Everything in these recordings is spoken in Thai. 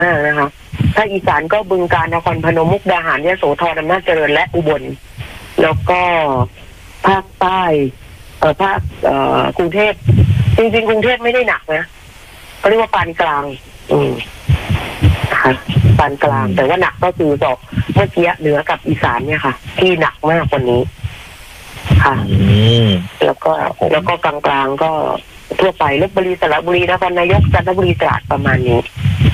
มากนะคะถ้าอีสานก็บึงกาฬนครพนมมุกดาหารยโสธรอำนาจเจริญและอุบลแล้วก็ภาคใต้ภาคกรุงเทพจริงๆกรุงเทพไม่ได้หนักนะเขาเรียกว่าปานกลางค่ะปานกลางแต่ว่าหนักก็คือดอกเมื่อกี้เหนือกับอีสานเนี่ยค่ะที่หนักมากกว่านี้ค่ะแล้วก็กลางๆก็ทั่วไปลพบุรีสระบุรีนครนายกจันทบุรีตราดประมาณนี้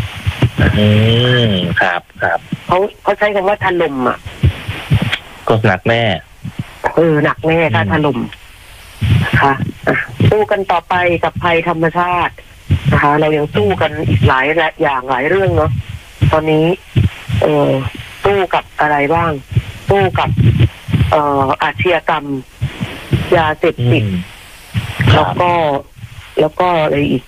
ครับเขาใช้คำว่าถล่มอ่ะก็หนักแน่หนักแน่ถ้าถล่มค่ะสู้กันต่อไปกับภัยธรรมชาตินะคะเรายังสู้กันอีกหลายอย่างหลายเรื่องเนาะตอนนี้สู้กับอะไรบ้างสู้กับอาชญากรรมยาเสพติดแล้วก็อะไรอีก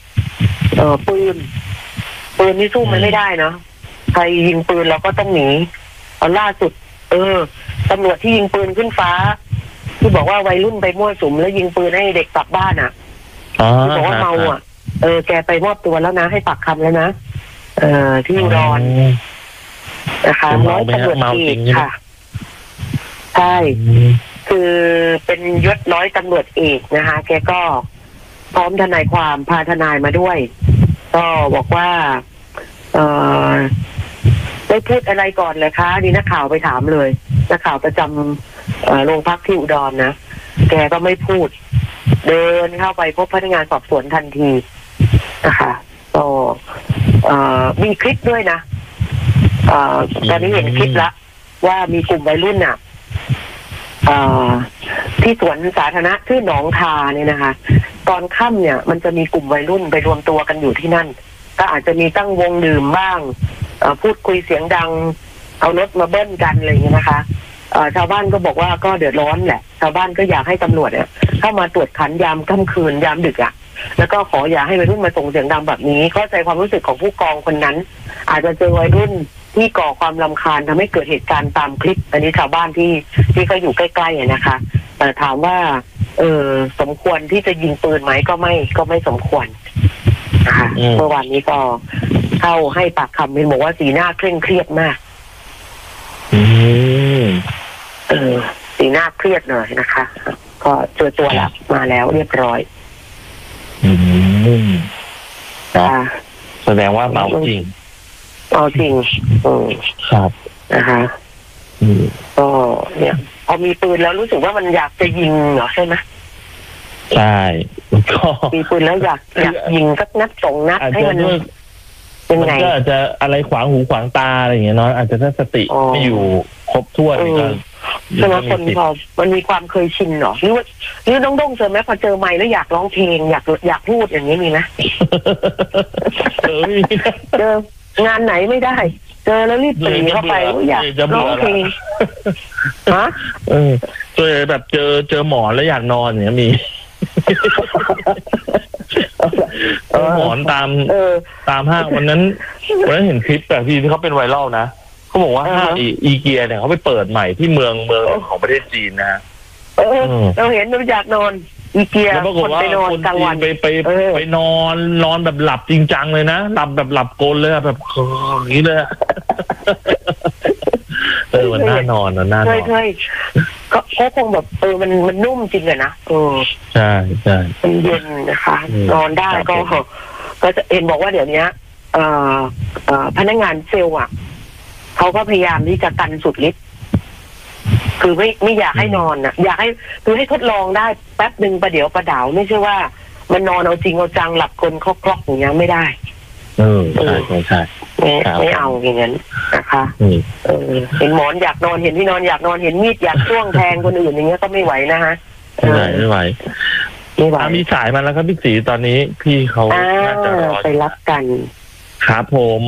ปืนนี่สู้มันไม่ได้เนาะใครยิงปืนเราก็ต้องหนีล่าสุดตำรวจที่ยิงปืนขึ้นฟ้าที่บอกว่าวัยรุ่นไปมั่วสุมแล้วยิงปืนให้เด็กกลับบ้านอ่ะที่บอกว่าเมาอ่ะแกไปมอบตัวแล้วนะให้ปากคำแล้วนะที่อุดรนะคะร้อยตำรวจเอกค่ะใช่คือเป็นยศร้อยตำรวจเอกนะคะแกก็พร้อมทนายความพาทนายมาด้วยก็บอกว่าได้พูดอะไรก่อนเลยคะนี่นักข่าวไปถามเลยนักข่าวประจำโรงพักที่อุดรนะแกก็ไม่พูดเดินเข้าไปพบพนักงานสอบสวนทันทีนะคะก็มีคลิปด้วยนะตอนนี้เห็นคลิปละว่ามีกลุ่มวัยรุ่นน่ะที่สวนสาธารณะชื่อหนองทาเนี่ยนะคะตอนค่ำเนี่ยมันจะมีกลุ่มวัยรุ่นไปรวมตัวกันอยู่ที่นั่นก็อาจจะมีตั้งวงดื่มบ้างพูดคุยเสียงดังเอารถมาเบิ้ลกันอะไรอย่างนี้นะคะชาวบ้านก็บอกว่าก็เดือดร้อนแหละชาวบ้านก็อยากให้ตำรวจเนี่ยเข้ามาตรวจขันยามค่ำคืนยามดึกอ่ะแล้วก็ขออย่าให้วัยรุ่นมาส่งเสียงดังแบบนี้เข้าใจความรู้สึกของผู้กองคนนั้นอาจจะเจอวัยรุ่นที่ก่อความรำคาญทำให้เกิดเหตุการณ์ตามคลิปอันนี้ชาวบ้านที่เขาอยู่ใกล้ๆนะคะแต่ถามว่าสมควรที่จะยิงปืนไหมก็ไม่สมควรนะคะเมื่อวานนี้ก็เข้าให้ปากคำเป็นบอกว่าสีหน้าเคร่งเครียดมากสีหน้าเครียดหน่อยนะคะก็เจอตัวแล้วมาแล้วเรียบร้อยแสดงว่าเมาจริงครับนะคะก็เนี่ยพอมีปืนแล้วรู้สึกว่ามันอยากจะยิงเหรอใช่ไหมใช่ก็มีปืนแล้วอยากยิงสักนัดสองนัดให้มันยังไงก็อาจจะอะไรขวางหูขวางตาอะไรอย่างเงี้ยเนาะอาจจะถ้าสติไม่อยู่ครบถ้วนก็ใช่ไหมคนพอมันมีความเคยชินหรอหรือน้องด้งเจอไหมพอเจอไมค์แล้วอยากร้องเพลงอยากพูดอย่างนี้มีไหมเจองานไหนไม่ได้เจอแล้วรีบปรีเข้าไปอยากร้องเพลงเจอแบบเจอหมอนแล้วอยากนอนอย่างเงี้ยมีหมอนตามห้างวันนั้นเห็นคลิปแบบที่เขาเป็นไวรัลนะเขาบอกว่าห้างอีเกียเนี่ยเขาไปเปิดใหม่ที่เมืองของประเทศจีนนะเราเห็นเราอยากนอนอีเกียคนไปนอนกลางวันไปนอนแบบหลับจริงจังเลยนะหลับแบบหลับกลเลยแบบอย่างนี้เลยมันน่านอนมันน่านอนใช่ก็คงแบบมันนุ่มจริงเลยนะใช่มันเย็นนะคะนอนได้ก็จะเห็นบอกว่าเดี๋ยวนี้พนักงานเซลล์อ่ะเขาก็พยายามที่จะกันสุดฤทธิ์คือไม่อยากให้นอนอ่ะอยากให้คือให้ทดลองได้แป๊บหนึ่งประเดี๋ยวประดาวไม่ใช่ว่ามันนอนเอาจริงเอาจังหลับกลคลอกอย่างเงี้ยไม่ได้ใช่ไม่เอาอย่างนั้นนะคะเห็นหมอนอยากนอนเห็นที่นอนอยากนอนเห็นมีดอยากจ้วงแทงคนอื่นอย่างเงี้ยก็ไม่ไหวนะฮะไม่ไหวมีสายมาแล้วครับพี่ศรีตอนนี้พี่เขาน่าจะรอไปรับกันครับผม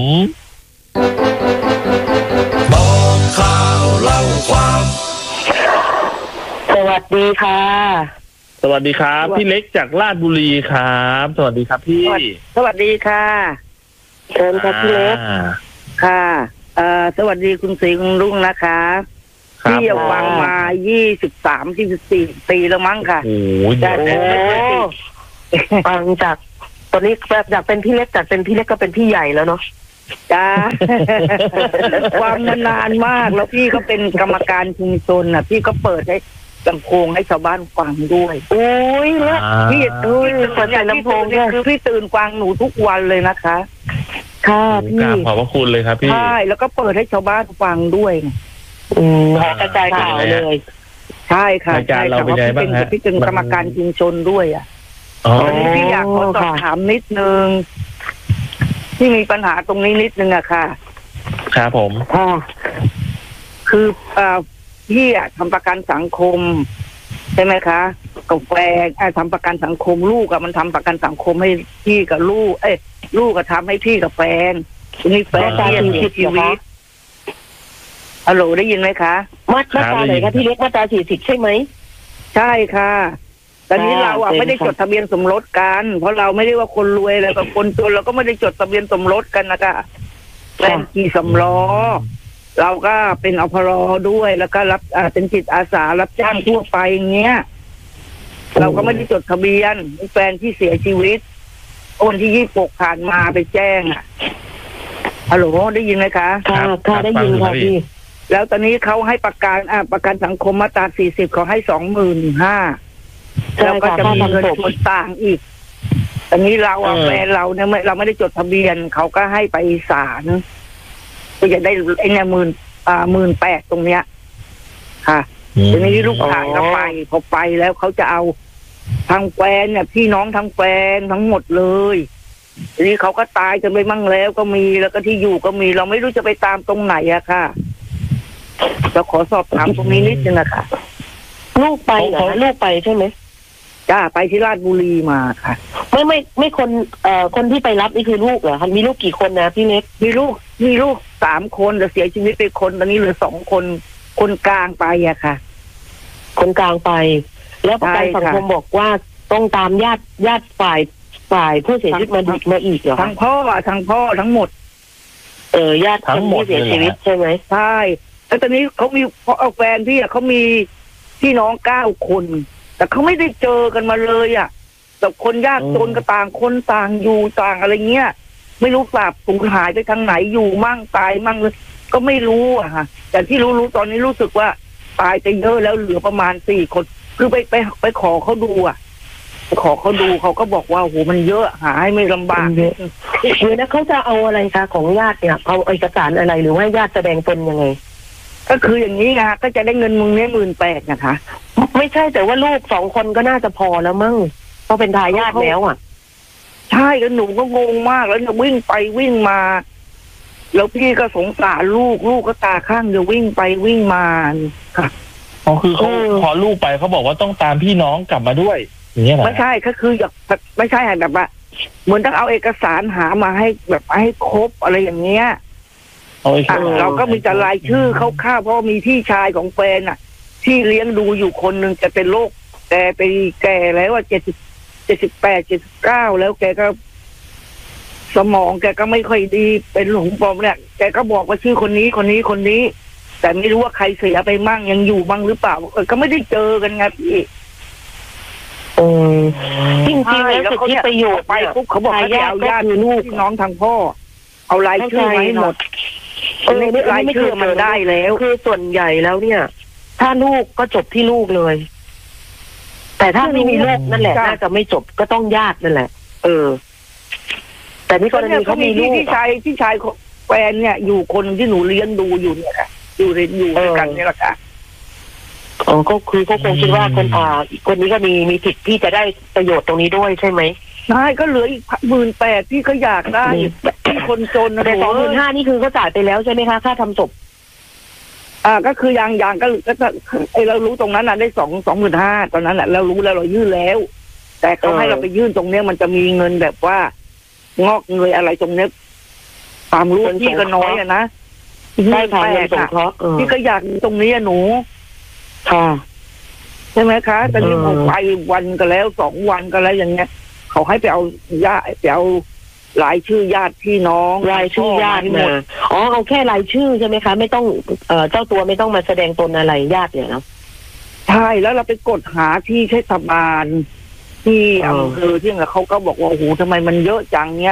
บอกข่าวเล่าความสวัสดีค่ะสวัสดีครับพี่เล็กจากลาดบุรีครับสวัสดีครับพี่สวัสดีค่ะเชิญครับพี่เล็กค่ะสวัสดีคุณศรีคุณรุ่งนะคะพี่ฟังมา23-24 ปีแล้วมั้งค่ะโอ้จากฟังจากตอนนี้จากเป็นพี่เล็กจากเป็นพี่เล็กก็เป็นพี่ใหญ่แล้วเนาะจ้า ความนานมากแล้วพี่ก็เป็นกรรมการชุมชนน่ะพี่ก็เปิดให้ลำโพงให้ชาวบ้านฟังด้วยโอ้ยแล้วพี่เปิดลำโพงเนี่ยคือพี่ตื่นฟังหนูทุกวันเลยนะคะค่ะพี่ขอบพระคุณเลยครับพี่ใช่แล้วก็เปิดให้ชาวบ้านฟังด้วยกระจายข่าวเลยใช่ค่ะรายการเราเป็นไงบ้างฮะพี่เป็นกรรมการชุมชนด้วยอ่ะตอนนี้พี่อยากขอสอบถามนิดนึงที่มีปัญหาตรงนี้นิดนึงอะค่ะครับผมคือพี่ทำประกันสังคมใช่ไหมคะกับแฟนทำประกันสังคมลูกมันทำประกันสังคมให้พี่กับลูกลูกก็ทำให้พี่กับแฟนทีนี้แฟนเสียชีวิตฮัลโหลได้ยินไหมคะมาตราไหนคะพี่เล็กมาตรา40ใช่ไหมใช่ค่ะตอนนี้เราไม่ได้จดทะเบียนสมรสกันเพราะเราไม่ได้ว่าคนรวยแล้วกับคนจนเราก็ไม่ได้จดทะเบียนสมรสกันนะคะแฟนขี่สำล้อเราก็เป็นอพรด้วยแล้วก็รับเป็นจิตอาสารับจ้างทั่วไปอย่างเงี้ยเราก็ไม่ได้จดทะเบียนแฟนที่เสียชีวิตวันที่26ผ่านมาไปแจ้งฮัลโหลได้ยินไหมคะค่ะได้ยินค่ะพี่แล้วตอนนี้เขาให้ประกันสังคมมาตรา40เขาให้25,000แล้วก็จะมีเงินส่วนต่างอีกตอนนี้เราแฟนเราเนี่ยเราไม่ได้จดทะเบียนเขาก็ให้ไปศาลก็จะได้ไอ้เนี่ย18,000ตรงเนี้ยค่ะทีนี้ลูกชายก็ไปพอไปแล้วเขาจะเอาทางแฟนเนี่ยพี่น้องทางแฟนทั้งหมดเลยทีนี้เขาก็ตายกันไปมั่งแล้วก็มีแล้วก็ที่อยู่ก็มีเราไม่รู้จะไปตามตรงไหนอะค่ะจะขอสอบถามตรงนี้นิดนึงนะคะลูกไปเหรอลูกไปใช่ไหมจ้าไปที่ราชบุรีมาค่ะไม่คนที่ไปรับนี่คือลูกเหรอคะมีลูกกี่คนนะพี่เล็กมีลูก3 คนแต่เสียชีวิตไปคนตอนนี้เหลือ2 คนคนกลางไปอะค่ะคนกลางไปแล้วประกันสังคมบอกว่าต้องตามญาติฝ่ายผู้เสียชีวิตมาอีกเหรอทั้งพ่อทั้งหมดญาติทั้งหมดเสียชีวิตใช่ไหมใช่แล้วตอนนี้เขามีแฟนพี่เขามีพี่น้อง9 คนแต่เขาไม่ได้เจอกันมาเลยอ่ะแต่คนยากจนก็ต่างคนต่างอยู่ต่างอะไรเงี้ยไม่รู้สาบสูญหายไปทางไหนอยู่มั่งตายมั่งเลยก็ไม่รู้อะค่ะแต่ที่รู้ตอนนี้รู้สึกว่าตายไปเยอะแล้วเหลือประมาณ4 คนคือไปขอเขาดูอ่ะขอเขาดูเขาก็บอกว่าโอ้โหมันเยอะหาให้ไม่ลำบากเยอะนะเขาจะเอาอะไรคะของญาติเนี่ยเอาเอกสารอะไรหรือว่าญาติแสดงตนยังไงก็คืออย่างนี้นะก็จะได้เงินมึงเนี่ย18,000นะคะไม่ใช่แต่ว่าลูก2 คนก็น่าจะพอแล้วมั้งเขาเป็นทายาทแล้วอ่ะใช่แล้วหนูก็งงมากแล้วจะวิ่งไปวิ่งมาแล้วพี่ก็สงสารลูกก็ตาข้างจะวิ่งไปวิ่งมาค่ะคือเขาพอลูกไปเขาบอกว่าต้องตามพี่น้องกลับมาด้วยอย่างเงี้ยไม่ใช่ก็คืออยากไม่ใช่แบบว่าเหมือนต้องเอาเอกสารหามาให้แบบให้ครบอะไรอย่างเงี้ยเราก็มีแต่รายชื่อคร่าวๆเพราะมีพี่ชายของแฟนอ่ะที่เลี้ยงดูอยู่คนหนึ่งจะเป็นโรคแต่ไปแก่แล้วว่า78 79แล้วแกก็สมองแกก็ไม่ค่อยดีเป็นหลงปอมเนี่ยแกก็บอกว่าชื่อคนนี้แต่ไม่รู้ว่าใครเสียไปมั่งยังอยู่มั่งหรือเปล่าก็ไม่ได้เจอกันไงพี่จริงๆแล้วสิทธิประโยชน์ไปปุ๊บเขาบอกว่าเอาญาติลูกน้องทางพ่อเอารายชื่อมาให้หมดรายชื่อมันได้แล้วคือส่วนใหญ่แล้วเนี่ยถ้าลูกก็จบที่ลูกเลยแต่ถ้าไม่มีลูกนั่นแหละน่าจะไม่จบก็ต้องญาตินั่นแหละแต่นี่กรณีเขามีลูกพี่ชายแฟนเนี่ยอยู่คนที่หนูเลี้ยงดูอยู่เนี่ยค่ะอยู่ด้วยกันนี่แหละค่ะก็คือเขาคงคิดว่าคนนี้ก็มีสิทธิ์ที่จะได้ประโยชน์ตรงนี้ด้วยใช่ไหมใช่ก็เหลืออีก18,000ที่เขาอยากได้ที่คนจนแต่25,000นี่คือเขาจ่ายไปแล้วใช่ไหมคะค่าทำศพก็คือยังก็เรารู้ตรงนั้นได้25,000ตอนนั้นแหละเรารู้แล้วเรายื่นแล้วแต่เขาให้เราไปยื่นตรงเนี้ยมันจะมีเงินแบบว่างอกเงยอะไรตรงเนี้ยความรู้ที่ก็น้อยอะนะได้ค่ะเงินสงเคราะห์ที่ก็อยากตรงนี้หนูค่ะใช่ไหมคะตอนนี้ผมไปวันก็แล้ว2 วันก็แล้วอย่างเงี้ยเขาให้ไปเอารายชื่อญาติพี่น้องรายชื่อญาติหมดเอาแค่รายชื่อใช่ไหมคะไม่ต้องเจ้าตัวไม่ต้องมาแสดงตนอะไรญาติเนี่ยนะใช่แล้วเราไปกดหาที่เทศบาลที่อำเภอที่เขาก็บอกว่าโอ้โหทำไมมันเยอะจังเนี้ย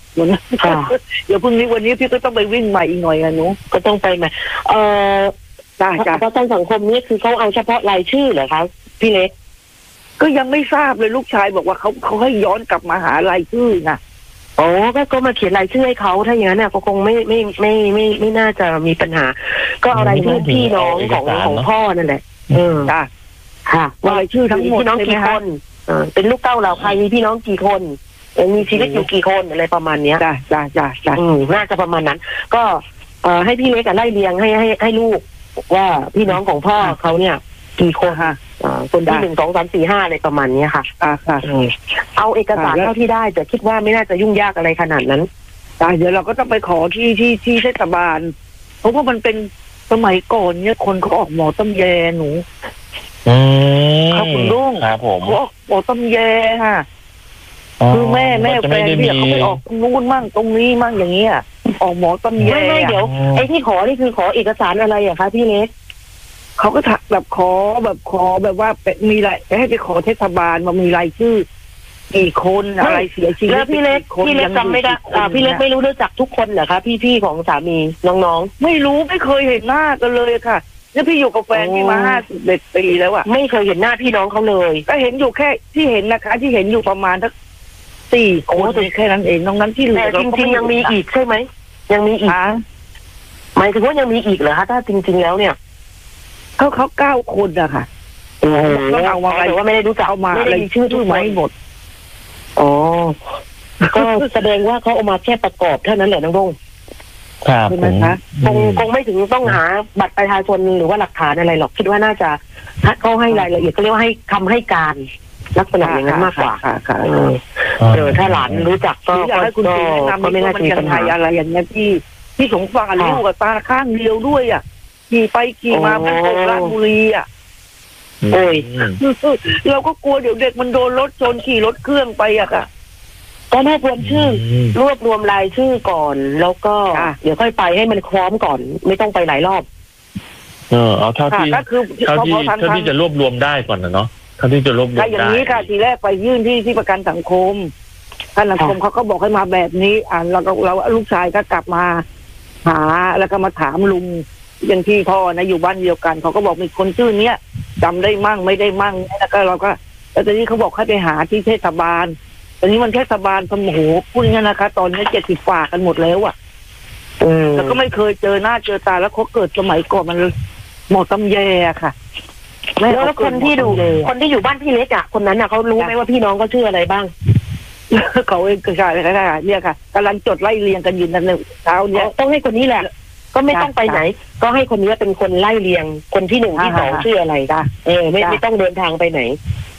วันนี้เดี๋ยวพรุ่งนี้วันนี้พี่ก็ต้องไปวิ่งใหม่อีกหน่อยอะหนูก็ต้องไปใหม่จ้าประกันสังคมนี่คือเขาเอาเฉพาะรายชื่อเหรอคะพี่เล็กก็ยังไม่ทราบเลยลูกชายบอกว่าเขาให้ย้อนกลับมาหารายชื่อนะอ๋อก็มาเขียนรายชื่อให้เขาถ้าอย่างนั้นเนี่ยก็คงไม่น่าจะมีปัญหาก็เอารายชื่อพี่น้องของพ่อนั่นแหละจ้าค่ะว่ารายชื่อทั้งหมดพี่น้องกี่คนเป็นลูกเต้าเราใครมีพี่น้องกี่คนมีชีวิตอยู่กี่คนอะไรประมาณเนี้ยจ้าน่าจะประมาณนั้นก็ให้พี่เล็กไล่เรียงให้ลูกว่าพี่น้องของพ่อเขาเนี่ยกี่คนคนที่1 2 3 4 5อะไรประมาณนี้ค่ะเอาเอกสารเท่าที่ได้แต่คิดว่าไม่น่าจะยุ่งยากอะไรขนาดนั้นเดี๋ยวเราก็ต้องไปขอที่เทศบาลเพราะว่ามันเป็นสมัยก่อนเนี่ยคนเขาออกหมอตำแยหนูครับคุณลุงครับผมเขาออกหมอตำแยค่ะคือแม่แฟนพี่เขาไปออกตรงนู้นมั่งตรงนี้มั่งอย่างเงี้ยออกหมอตำแยไม่เดี๋ยวไอ้ที่ขอนี่คือขอเอกสารอะไรอะคะพี่เล็กเขาก็แบบขอแบบว่ามีอะไรให้ไปขอเทศบาลมามีรายชื่อกี่คนอะไรเสียชีวิตแล้วพี่เล็กจำไม่ได้พี่เล็กไม่รู้จักทุกคนเหรอคะพี่ของสามีน้องๆไม่รู้ไม่เคยเห็นหน้ากันเลยค่ะแล้วพี่อยู่กับแฟนพี่มา51 ปีแล้วอะไม่เคยเห็นหน้าพี่น้องเขาเลยก็เห็นอยู่แค่ที่เห็นนะคะที่เห็นอยู่ประมาณสัก4 คนแค่นั้นเองน้องนั้นที่เหลือจริงๆยังมีอีกใช่ไหมยังมีอีกหมายถึงว่ายังมีอีกเหรอคะถ้าจริงๆแล้วเนี่ยเขา9 คนอะค่ะก็เอามาอะไรว่าไม่ได้รู้จักเอามาไม่ได้มีชื่อทุกไม่หมดอ๋อก็แสดงว่าเขาเอามาแค่ประกอบเท่านั้นแหละน้องดงครับใช่ไหมคะคงไม่ถึงต้องหาบัตรประชาชนหรือว่าหลักฐานอะไรหรอกคิดว่าน่าจะเขาให้รายละเอียดก็เรียกว่าให้คำให้การลักษณะอย่างนั้นมากกว่าค่ะถ้าหลานรู้จักก็อยากให้คุณแนะนำไม่น่าจะมีปัญหาอะไรอย่างนี้พี่สงสารลูกกับตาข้างเดียวด้วยอ่ะขี่ไปขี่มาเป็นคนราชบุรีอ่ะโอ้ยเราก็กลัวเดี๋ยวเด็กมันโดนรถชนขี่รถเครื่องไปอ่ะค่ะก็รวบรวมชื่อรวบรวมรายชื่อก่อนแล้วก็เดี๋ยวค่อยไปให้มันพร้อมก่อนไม่ต้องไปหลายรอบเอาเท่าที่จะรวบรวมได้ก่อนนะเนาะเท่าที่จะรวบรวมได้อย่างนี้ค่ะทีแรกไปยื่นที่ประกันสังคมสังคมเขาก็บอกให้มาแบบนี้เราลูกชายก็กลับมาหาแล้วก็มาถามลุงอย่างที่พ่อนะอยู่บ้านเดียวกันเขาก็บอกมีคนชื่อเนี้ยจำได้มั่งไม่ได้มั่งแล้วก็เราก็แล้วตอนนี้เขาบอกให้ไปหาที่เทศบาลตอนนี้มันเทศบาลสมโหพูดงั้นนะคะตอนนี้70 กว่ากันหมดแล้วอ่ะแล้วก็ไม่เคยเจอหน้าเจอตาแล้วเขาเกิดสมัยก่อนมันหมอตำแยค่ะแล้วคนที่อยู่บ้านพี่เล็กอ่ะคนนั้นอ่ะเขารู้ไหมว่าพี่น้องก็ชื่ออะไรบ้างเขาเองก็ใช่เนี่ยค่ะกำลังจดไล่เรียงกันอยู่นั่นเลยเช้าเนี่ยต้องให้คนนี้แหละก็ไม่ต้องไปไหนก็ให้คนนี้เป็นคนไล่เรียงคนที่1ที่2ชื่ออะไรจ้ะไม่ต้องเดินทางไปไหน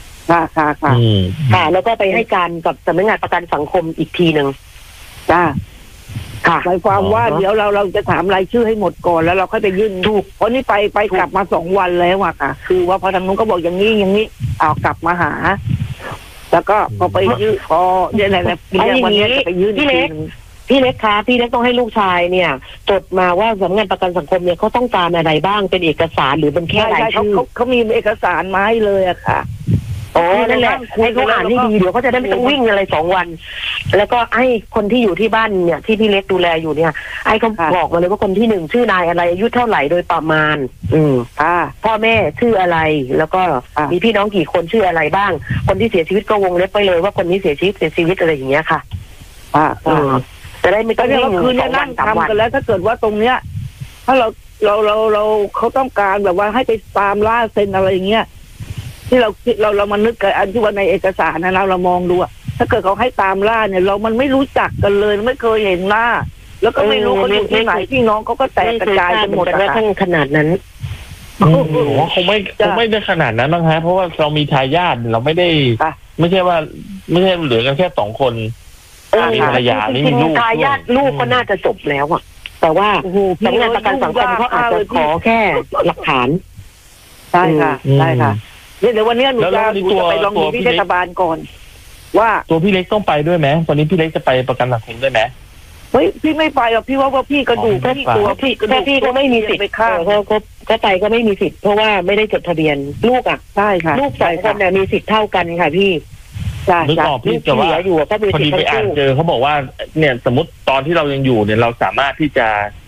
ค่ะแล้วก็ไปให้การกับสำนักงานประกันสังคมอีกทีนึงจ้าค่ะหมายความว่าเดี๋ยวเราจะถามรายชื่อให้หมดก่อนแล้วเราค่อยไปยื่นถูกเพราะนี่ไปกลับมา2 วันแล้วอะค่ะคือว่าพอทางนู้นก็บอกอย่างนี้เอากลับมาหาแล้วก็พอไปยื่นพอเนี่ยวันนี้จะไปยื่นพี่เล็กคะพี่เล็กต้องให้ลูกชายเนี่ยจดมาว่าสำนักงานประกันสังคมเนี่ยเขาต้องการอะไรบ้างเป็นเอกสารหรือเป็นแค่รายชื่อเขามีเอกสารมาให้เลยอะค่ะนั่นแหละให้เขาอ่านให้ดีเดี๋ยวเขาจะได้ไม่ต้องวิ่งอะไร2 วันแล้วก็ให้คนที่อยู่ที่บ้านเนี่ยที่พี่เล็กดูแลอยู่เนี่ยให้เขาบอกมาเลยว่าคนที่1ชื่อนายอะไรอายุเท่าไหร่โดยประมาณพ่อแม่ชื่ออะไรแล้วก็มีพี่น้องกี่คนชื่ออะไรบ้างคนที่เสียชีวิตก็วงเล็บไปเลยว่าคนนี้เสียชีวิตอะไรอย่างเงี้ยค่ะจะได้ไม่ต้องวิ่งคืนนี้นั่งทำกันแล้วถ้าเกิดว่าตรงเนี้ยถ้าเราเขาต้องการแบบว่าให้ไปตามล่าเซ็นอะไรอย่างเงี้ยที่เรามานึกกันอันที่ว่าในเอกสารนะเรามองดูอะถ้าเกิดเขาให้ตามล่าเนี่ยมันไม่รู้จักกันเลยไม่เคยเห็นหน้าแล้วก็ไม่รู้เขาอยู่ที่ไหนพี่น้องเขาก็แตกกระจายกันหมดแต่ทั้งขนาดนั้นคงไม่ได้ขนาดนั้นบ้างฮะเพราะว่าเรามีทายาทเราไม่ได้ไม่ใช่เหลือกันแค่2 คนมีภรรยานี่มีลูกทายาทลูกก็น่าจะจบแล้วอะแต่ว่าสำนักงานประกันสังคมเขาอาจจะขอแค่หลักฐานใช่ค่ะเดี๋ยววันนี้หนูจะไปลองดูที่เทศบาลก่อนว่าตัวพี่เล็กต้องไปด้วยไหมตอนนี้พี่เล็กจะไปประกันสังคมด้วยไหมพี่ไม่ไปหรอกพี่ว่าพี่กระดูกพี่ตัวพี่ก็ไม่มีสิทธิ์ไปข้างก็ไปก็ไม่มีสิทธิ์เพราะว่าไม่ได้จดทะเบียนลูกอ่ะใช่ค่ะลูก2 คนเนี่ยมีสิทธิ์เท่ากันค่ะพี่นึกออกพี่แต่ว่าพอดีไปอ่านเจอเขาบอกว่าเนี่ยสมมติตอนที่เรายังอยู่เนี่ยเราสามารถที่จะ